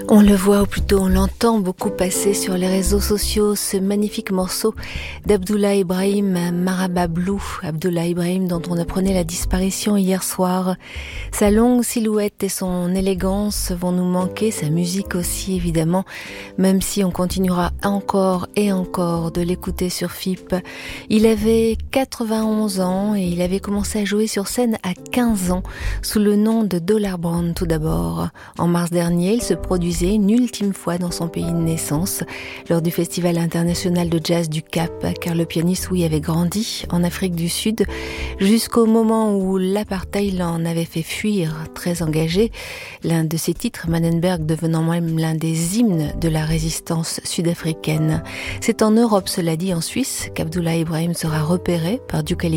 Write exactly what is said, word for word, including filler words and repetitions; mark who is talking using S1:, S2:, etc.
S1: On le voit, ou plutôt on l'entend beaucoup passer sur les réseaux sociaux, ce magnifique morceau d'Abdullah Ibrahim, Marhaba Blue. Abdullah Ibrahim dont on apprenait la disparition hier soir. Sa longue silhouette et son élégance vont nous manquer, sa musique aussi évidemment, même si on continuera encore et encore de l'écouter sur F I P. Il avait quatre-vingt-onze ans et il avait commencé à jouer sur scène à quinze ans, sous le nom de Dollar Brand tout d'abord. En mars dernier, il se produisait une ultime fois dans son pays de naissance, lors du Festival international de jazz du Cap, car le pianiste oui avait grandi en Afrique du Sud, jusqu'au moment où l'apartheid l'en avait fait fuir, très engagé, l'un de ses titres, Manenberg, devenant même l'un des hymnes de la résistance sud-africaine. C'est en Europe, cela dit en Suisse, qu'Abdullah Ibrahim sera repéré par Duke